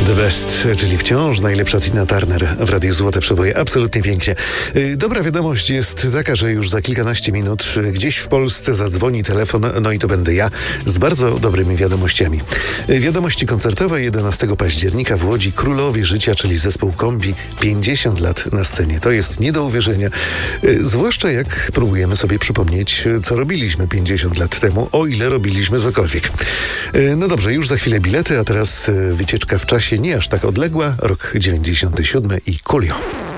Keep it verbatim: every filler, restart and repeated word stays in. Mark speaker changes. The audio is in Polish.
Speaker 1: The Best, czyli wciąż najlepsza Tina Turner w Radiu Złote Przeboje. Absolutnie pięknie. Dobra wiadomość jest taka, że już za kilkanaście minut gdzieś w Polsce zadzwoni telefon, no i to będę ja, z bardzo dobrymi wiadomościami. Wiadomości koncertowe jedenastego października w Łodzi Królowie Życia, czyli zespół Kombi, pięćdziesiąt lat na scenie. To jest nie do uwierzenia. Zwłaszcza jak próbujemy sobie przypomnieć, co robiliśmy pięćdziesiąt lat temu, o ile robiliśmy cokolwiek. No dobrze, już za chwilę bilety, a teraz wycieczka w czasie nie aż tak odległa, rok dziewięćdziesiąty siódmy i Coolio.